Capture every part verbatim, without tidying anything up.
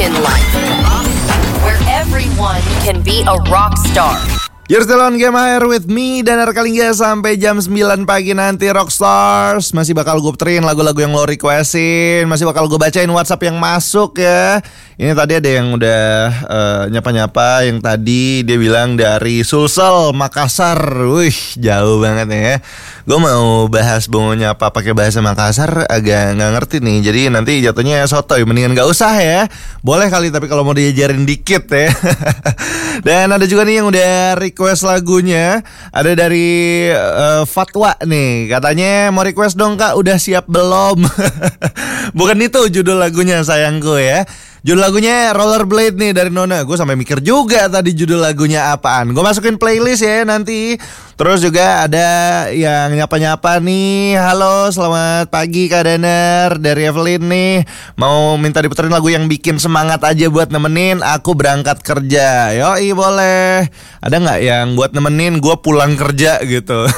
in life, where everyone can be a rock star. You're still on Game Air with me, Danar Kalingga. Sampai jam sembilan pagi nanti Rockstars. Masih bakal gue puterin lagu-lagu yang lo requestin. Masih bakal gue bacain WhatsApp yang masuk ya. Ini tadi ada yang udah uh, nyapa-nyapa. Yang tadi dia bilang dari Sulsel, Makassar. Wih, jauh banget ya. Gue mau bahas bongo nyapa pakai bahasa Makassar agak gak ngerti nih. Jadi nanti jatuhnya sotoy. Mendingan gak usah ya. Boleh kali tapi kalau mau diajarin dikit ya. Dan ada juga nih yang udah request lagunya. Ada dari uh, Fatwa nih. Katanya mau request dong kak, udah siap belum? Bukan itu judul lagunya sayangku ya. Judul lagunya Rollerblade nih dari Nona. Gue sampai mikir juga tadi judul lagunya apaan. Gue masukin playlist ya nanti. Terus juga ada yang nyapa-nyapa nih. Halo, selamat pagi Kak Danar. Dari Evelyn nih. Mau minta diputerin lagu yang bikin semangat aja buat nemenin aku berangkat kerja. Yoi boleh. Ada gak yang buat nemenin gue pulang kerja gitu?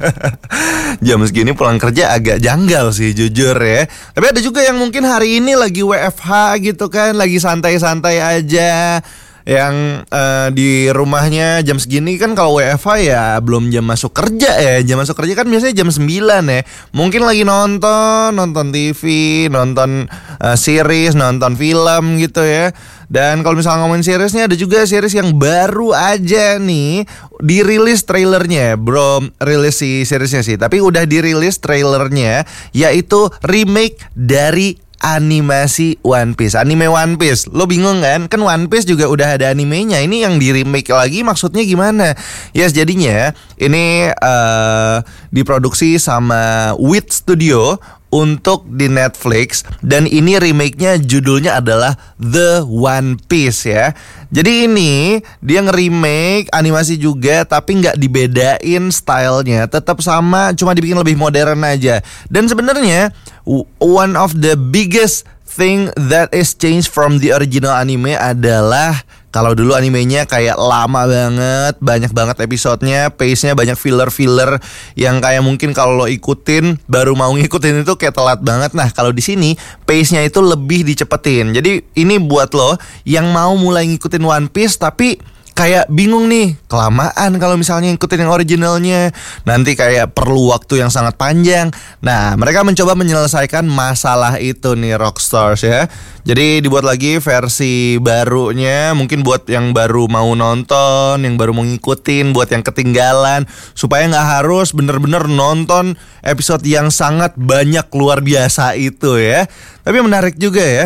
Jam segini pulang kerja agak janggal sih jujur ya. Tapi ada juga yang mungkin hari ini lagi W F H gitu kan. Lagi santai-santai aja. Yang uh, di rumahnya jam segini kan kalau W F H ya belum jam masuk kerja ya. Jam masuk kerja kan biasanya jam sembilan ya. Mungkin lagi nonton, nonton T V, nonton uh, series, nonton film gitu ya. Dan kalau misalnya ngomongin seriesnya, ada juga series yang baru aja nih dirilis trailernya. Belum rilis si seriesnya sih, tapi udah dirilis trailernya, yaitu remake dari animasi One Piece. Anime One Piece. Lo bingung kan? Kan One Piece juga udah ada animenya. Ini yang di remake lagi maksudnya gimana? Yes, jadinya ini uh, diproduksi sama Wit Studio untuk di Netflix. Dan ini remake-nya judulnya adalah The One Piece ya. Jadi ini dia nge-remake animasi juga, tapi gak dibedain stylenya. Tetap sama, cuma dibikin lebih modern aja. Dan sebenarnya one of the biggest thing that is changed from the original anime adalah kalau dulu animenya kayak lama banget, banyak banget episodenya, pace-nya banyak filler-filler yang kayak mungkin kalau lo ikutin baru mau ngikutin itu kayak telat banget. Nah, kalau di sini pace-nya itu lebih dicepetin. Jadi ini buat lo yang mau mulai ngikutin One Piece tapi kayak bingung nih, kelamaan kalau misalnya ngikutin yang originalnya, nanti kayak perlu waktu yang sangat panjang. Nah, mereka mencoba menyelesaikan masalah itu nih Rockstars ya. Jadi dibuat lagi versi barunya, mungkin buat yang baru mau nonton, yang baru mau ngikutin, buat yang ketinggalan, supaya gak harus bener-bener nonton episode yang sangat banyak luar biasa itu ya. Tapi menarik juga ya.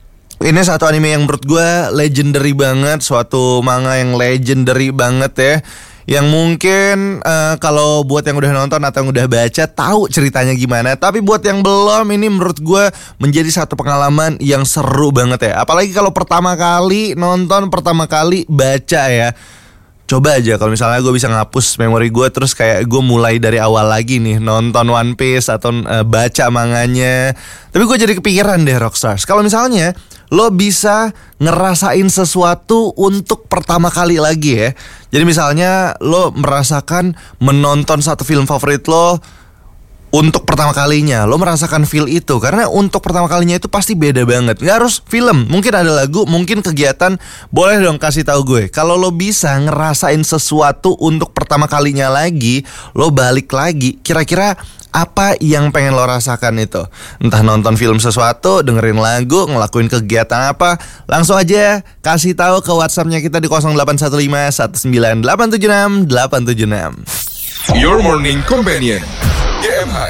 Ini satu anime yang menurut gue legendary banget, suatu manga yang legendary banget ya. Yang mungkin uh, kalau buat yang udah nonton atau yang udah baca tahu ceritanya gimana. Tapi buat yang belum, ini menurut gue menjadi satu pengalaman yang seru banget ya. Apalagi kalau pertama kali nonton, pertama kali baca ya. Coba aja kalau misalnya gue bisa ngapus memori gue, terus kayak gue mulai dari awal lagi nih nonton One Piece atau uh, baca manganya. Tapi gue jadi kepikiran deh Rockstars, kalau misalnya lo bisa ngerasain sesuatu untuk pertama kali lagi ya. Jadi misalnya lo merasakan menonton satu film favorit lo untuk pertama kalinya, lo merasakan feel itu. Karena untuk pertama kalinya itu pasti beda banget. Gak harus film, mungkin ada lagu, mungkin kegiatan. Boleh dong kasih tahu gue, kalau lo bisa ngerasain sesuatu untuk pertama kalinya lagi, lo balik lagi, kira-kira apa yang pengen lo rasakan itu? Entah nonton film sesuatu, dengerin lagu, ngelakuin kegiatan apa, langsung aja kasih tahu ke WhatsAppnya kita di nol delapan satu lima satu sembilan delapan tujuh enam delapan tujuh enam. Your Morning Companion G M H